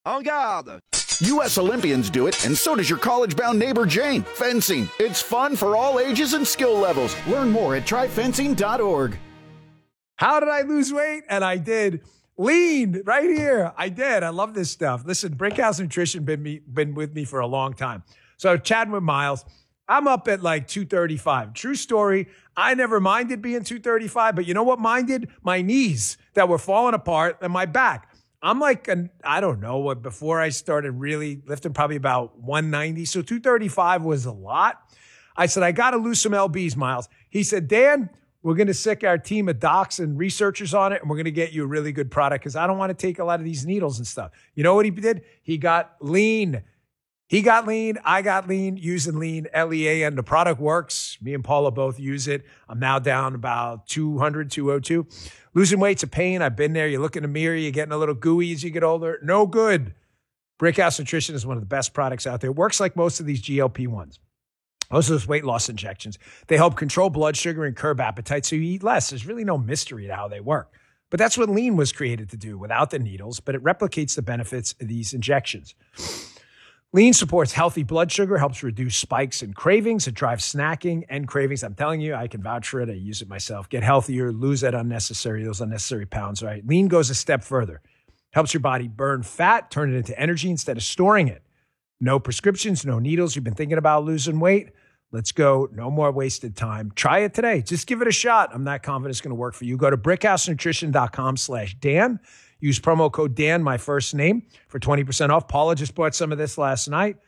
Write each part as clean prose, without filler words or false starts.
En garde! U.S. Olympians do it, and so does your college-bound neighbor Jane. Fencing. It's fun for all ages and skill levels. Learn more at tryfencing.org. How did I lose weight? And I did. Lean right here. I did. I love this stuff. Listen, Brickhouse Nutrition been with me for a long time. So chatting with Miles, I'm up at like 235. True story. I never minded being 235, but you know what minded? My knees that were falling apart and my back. I'm like, I don't know what, before I started really lifting, probably about 190. So 235 was a lot. I said, I got to lose some LBs, Miles. He said, Dan, we're going to sick our team of docs and researchers on it, and we're going to get you a really good product because I don't want to take a lot of these needles and stuff. You know what he did? He got lean. He got lean. I got lean using lean, LEAN. The product works. Me and Paula both use it. I'm now down about 200, 202. Losing weight's a pain. I've been there. You look in the mirror, you're getting a little gooey as you get older. No good. Brickhouse Nutrition is one of the best products out there. It works like most of these GLP-1s. Most of those weight loss injections. They help control blood sugar and curb appetite so you eat less. There's really no mystery to how they work. But that's what lean was created to do without the needles, but it replicates the benefits of these injections. Lean supports healthy blood sugar, helps reduce spikes and cravings. It drives snacking and cravings. I'm telling you, I can vouch for it. I use it myself. Get healthier, lose those unnecessary pounds, right? Lean goes a step further. Helps your body burn fat, turn it into energy instead of storing it. No prescriptions, no needles. You've been thinking about losing weight? Let's go. No more wasted time. Try it today. Just give it a shot. I'm not confident it's going to work for you. Go to brickhousenutrition.com/Dan. Use promo code Dan, my first name, for 20% off. Paula just bought some of this last night.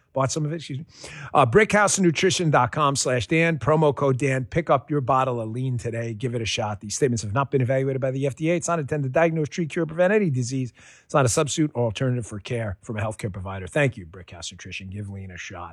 Brickhousenutrition.com/Dan. Promo code Dan. Pick up your bottle of lean today. Give it a shot. These statements have not been evaluated by the FDA. It's not intended to diagnose, treat, cure, prevent any disease. It's not a substitute or alternative for care from a healthcare provider. Thank you, Brickhouse Nutrition. Give lean a shot.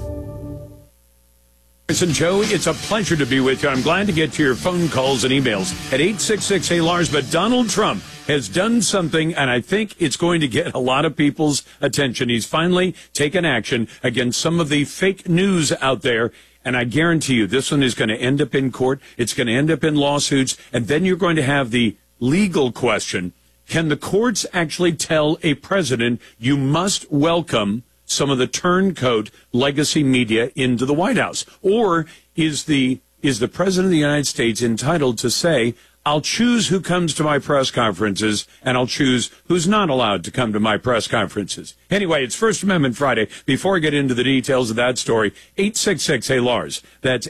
And Joe, it's a pleasure to be with you. I'm glad to get to your phone calls and emails at 866-HEY-LARS. But Donald Trump has done something, and I think it's going to get a lot of people's attention. He's finally taken action against some of the fake news out there. And I guarantee you, this one is going to end up in court. It's going to end up in lawsuits. And then you're going to have the legal question. Can the courts actually tell a president you must welcome some of the turncoat legacy media into the White House? Or is the president of the United States entitled to say, I'll choose who comes to my press conferences and I'll choose who's not allowed to come to my press conferences? Anyway, it's First Amendment Friday. Before I get into the details of that story, 866-HEY-LARS. That's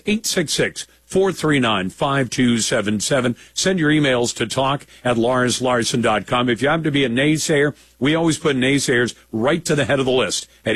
866-439-5277. Send your emails to talk@LarsLarson.com. If you happen to be a naysayer, we always put naysayers right to the head of the list at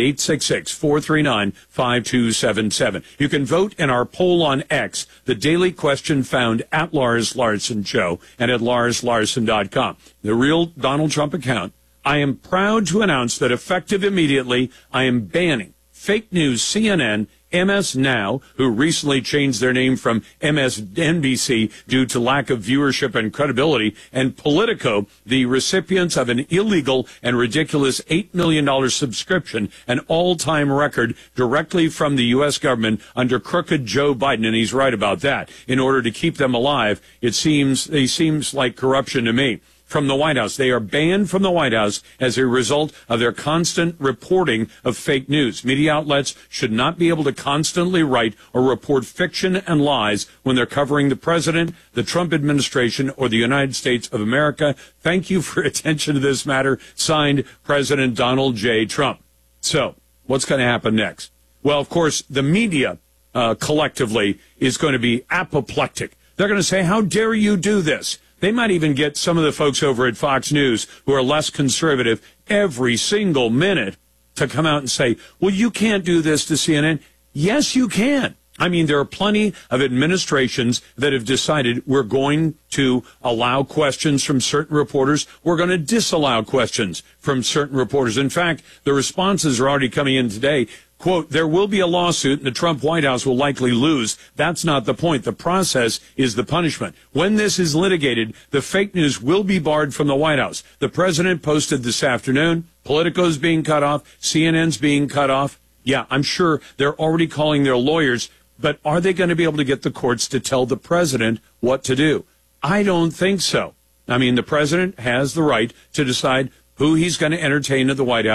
866-439-5277. You can vote in our poll on X, the daily question found at Lars Larson Show and at LarsLarson.com. The real Donald Trump account. I am proud to announce that effective immediately, I am banning fake news CNN, MS Now, who recently changed their name from MSNBC due to lack of viewership and credibility, and Politico, the recipients of an illegal and ridiculous $8 million subscription, an all-time record directly from the U.S. government under crooked Joe Biden, and he's right about that. In order to keep them alive, it seems like corruption to me. From the White House. They are banned from the White House as a result of their constant reporting of fake news. Media outlets should not be able to constantly write or report fiction and lies when they're covering the president, the Trump administration, or the United States of America. Thank you for attention to this matter. Signed, President Donald J. Trump. So, what's going to happen next? Well, of course, the media collectively is going to be apoplectic. They're going to say, how dare you do this? They might even get some of the folks over at Fox News who are less conservative every single minute to come out and say, well, you can't do this to CNN. Yes, you can. I mean, there are plenty of administrations that have decided we're going to allow questions from certain reporters. We're going to disallow questions from certain reporters. In fact, the responses are already coming in today. Quote, there will be a lawsuit and the Trump White House will likely lose. That's not the point. The process is the punishment. When this is litigated, the fake news will be barred from the White House. The president posted this afternoon, Politico's being cut off, CNN's being cut off. Yeah, I'm sure they're already calling their lawyers, but are they going to be able to get the courts to tell the president what to do? I don't think so. I mean, the president has the right to decide who he's going to entertain at the White House.